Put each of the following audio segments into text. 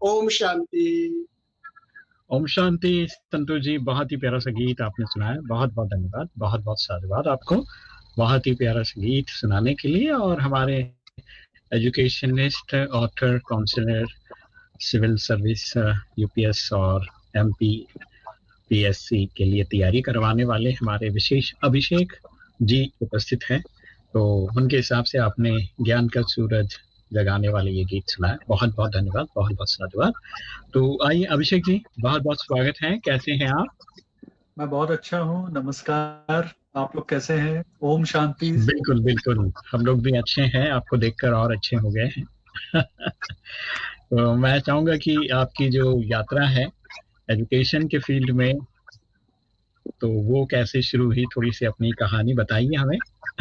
ओम शांति। ओम शांति। संतोष जी, बहुत ही प्यारा सा गीत आपने सुनाया, बहुत बहुत धन्यवाद, बहुत बहुत साधुवाद आपको बहुत ही प्यारा सा गीत सुनाने के लिए। और हमारे educationist, author, counsellor, civil service, UPS और एमपी पीएससी के लिए तैयारी करवाने वाले हमारे विशेष अभिषेक जी उपस्थित हैं। तो उनके हिसाब से आपने ज्ञान का सूरज जगाने वाले ये गीत सुनाया, बहुत बहुत धन्यवाद, बहुत बहुत साधुवाद। तो आइए अभिषेक जी, बहुत बहुत स्वागत है। कैसे हैं आप? मैं बहुत अच्छा हूँ, नमस्कार। आप लोग कैसे हैं? ओम शांति। बिल्कुल बिल्कुल, हम लोग भी अच्छे हैं, आपको देखकर और अच्छे हो गए हैं। तो मैं चाहूंगा कि आपकी जो यात्रा है एजुकेशन के फील्ड में, तो वो कैसे शुरू हुई, थोड़ी सी अपनी कहानी बताइए हमें।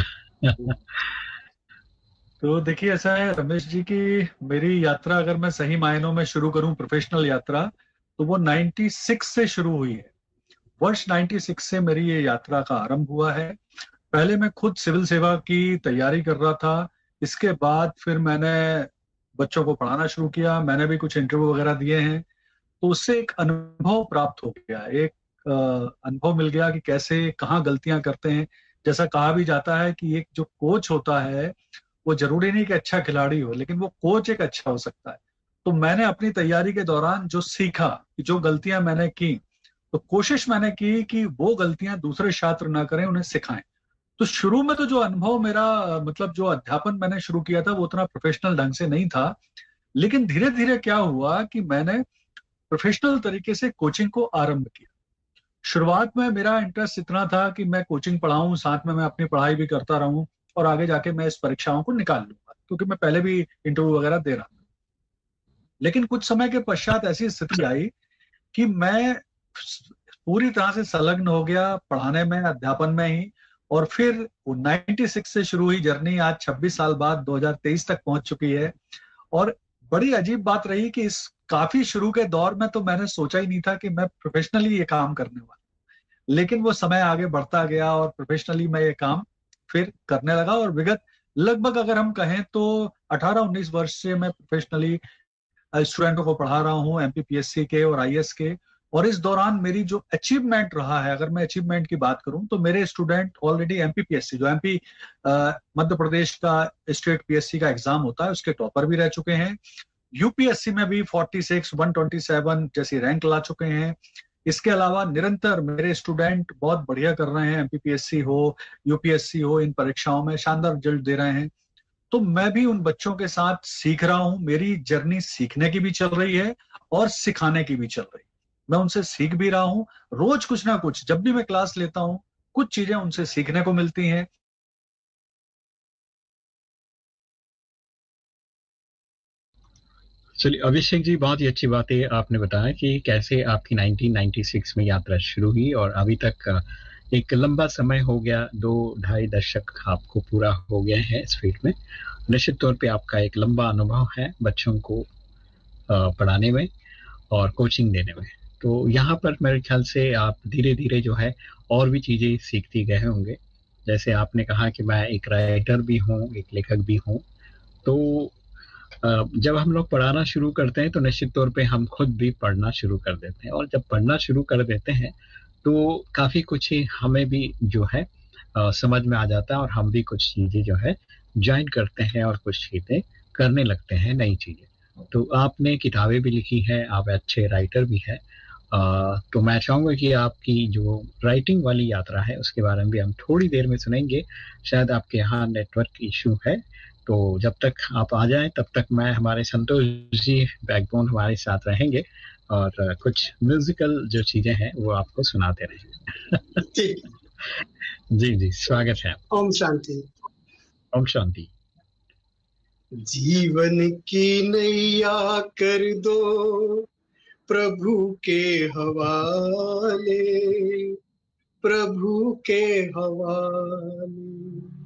तो देखिए, ऐसा है रमेश जी की मेरी यात्रा अगर मैं सही मायनों में शुरू करूं, प्रोफेशनल यात्रा, तो वो 96 से शुरू हुई है। वर्ष 96 से मेरी ये यात्रा का आरंभ हुआ है। पहले मैं खुद सिविल सेवा की तैयारी कर रहा था। इसके बाद फिर मैंने बच्चों को पढ़ाना शुरू किया। मैंने भी कुछ इंटरव्यू वगैरह दिए हैं, तो उससे एक अनुभव प्राप्त हो गया, एक अनुभव मिल गया कि कैसे कहाँ गलतियां करते हैं। जैसा कहा भी जाता है कि एक जो कोच होता है वो जरूरी नहीं कि अच्छा खिलाड़ी हो, लेकिन वो कोच एक अच्छा हो सकता है। तो मैंने अपनी तैयारी के दौरान जो सीखा, कि जो गलतियां मैंने की, तो कोशिश मैंने की कि वो गलतियां दूसरे छात्र ना करें, उन्हें सिखाएं। तो शुरू में तो जो अनुभव मेरा, मतलब जो अध्यापन मैंने शुरू किया था वो उतना प्रोफेशनल ढंग से नहीं था। लेकिन धीरे धीरे क्या हुआ कि मैंने प्रोफेशनल तरीके से कोचिंग को आरंभ किया। शुरुआत में मेरा इंटरेस्ट इतना था कि मैं कोचिंग पढ़ाऊं, साथ में मैं अपनी पढ़ाई भी करता रहूं और आगे जाके मैं इस परीक्षाओं को निकाल लूंगा, क्योंकि मैं पहले भी इंटरव्यू वगैरह दे रहा था। लेकिन कुछ समय के पश्चात ऐसी स्थिति आई कि मैं पूरी तरह से संलग्न हो गया पढ़ाने में, अध्यापन में ही। और फिर 96 से शुरू हुई जर्नी आज 26 साल बाद 2023 तक पहुंच चुकी है। और बड़ी अजीब बात रही कि इस काफी शुरू के दौर में तो मैंने सोचा ही नहीं था कि मैं प्रोफेशनली ये काम करने वाला। लेकिन वो समय आगे बढ़ता गया और प्रोफेशनली मैं ये काम फिर करने लगा। और विगत लगभग अगर हम कहें तो 18-19 वर्ष से मैं प्रोफेशनली स्टूडेंटों को पढ़ा रहा हूँ, एमपीपीएससी के और आईएएस के। और इस दौरान मेरी जो अचीवमेंट रहा है, अगर मैं अचीवमेंट की बात करूं, तो मेरे स्टूडेंट ऑलरेडी एमपीपीएससी, जो एमपी मध्य प्रदेश का स्टेट पीएससी का एग्जाम होता है, उसके टॉपर भी रह चुके हैं। यूपीएससी में भी 46, 127 जैसी रैंक ला चुके हैं। इसके अलावा निरंतर मेरे स्टूडेंट बहुत बढ़िया कर रहे हैं, एमपीपीएससी हो, यूपीएससी हो, इन परीक्षाओं में शानदार रिजल्ट दे रहे हैं। तो मैं भी उन बच्चों के साथ सीख रहा हूं। मेरी जर्नी सीखने की भी चल रही है और सिखाने की भी चल रही है। मैं उनसे सीख भी रहा हूं। रोज कुछ ना कुछ, जब भी मैं क्लास लेता हूं, कुछ चीजें उनसे सीखने को मिलती हैं। चलिए अभिषेक जी, बहुत ही अच्छी बात है आपने बताया कि कैसे आपकी 1996 में यात्रा शुरू हुई और अभी तक एक लंबा समय हो गया, 2-2.5 दशक आपको पूरा हो गए हैं इस फील्ड में। निश्चित तौर पे आपका एक लंबा अनुभव है बच्चों को पढ़ाने में और कोचिंग देने में। तो यहाँ पर मेरे ख्याल से आप धीरे धीरे जो है और भी चीज़ें सीखती गए होंगे। जैसे आपने कहा कि मैं एक राइटर भी हूँ, एक लेखक भी हूँ। तो जब हम लोग पढ़ाना शुरू करते हैं तो निश्चित तौर पे हम खुद भी पढ़ना शुरू कर देते हैं, और जब पढ़ना शुरू कर देते हैं तो काफ़ी कुछ ही हमें भी जो है समझ में आ जाता है, और हम भी कुछ चीज़ें जो है ज्वाइन करते हैं और कुछ चीज़ें करने लगते हैं, नई चीज़ें। तो आपने किताबें भी लिखी हैं, आप अच्छे राइटर भी हैं। तो मैं चाहूँगा कि आपकी जो राइटिंग वाली यात्रा है उसके बारे में भी हम थोड़ी देर में सुनेंगे। शायद आपके यहाँ नेटवर्क इशू है, तो जब तक आप आ जाएं तब तक मैं, हमारे संतोष जी बैकबोन हमारे साथ रहेंगे और कुछ म्यूजिकल जो चीजें हैं वो आपको सुनाते रहेंगे। ठीक। जी जी, स्वागत है। ओम शांति। ओम शांति। जीवन की नैया कर दो प्रभु के हवाले, प्रभु के हवाले।